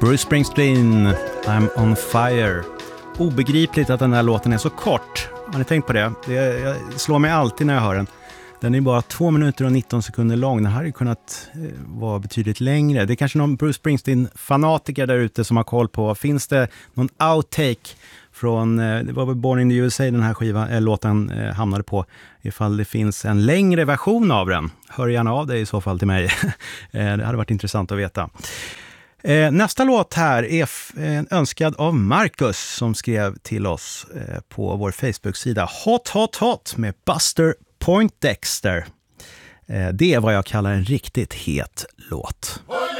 Bruce Springsteen, I'm on fire. Obegripligt att den här låten är så kort. Har ni tänkt på det? Det slår mig alltid när jag hör den. Den är bara 2 minuter och 19 sekunder lång. Den hade ju kunnat vara betydligt längre. Det är kanske någon Bruce Springsteen-fanatiker där ute som har koll på. Finns det någon outtake från, det var väl Born in the USA den här låten hamnade på. Ifall det finns en längre version av den. Hör gärna av dig i så fall till mig. Det hade varit intressant att veta. Nästa låt här är önskad av Marcus som skrev till oss på vår Facebook-sida Hot Hot Hot med Buster Poindexter. Det är vad jag kallar en riktigt het låt.